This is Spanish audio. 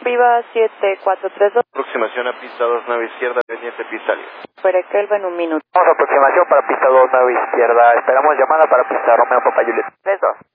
Viva 7432. Aproximación a pista 2, nave izquierda, pendiente pista libre. Para Kelvin, un minuto. Vamos a aproximación para pista 2, nave izquierda. Esperamos llamada para pista Romeo Papa Juliet. 32.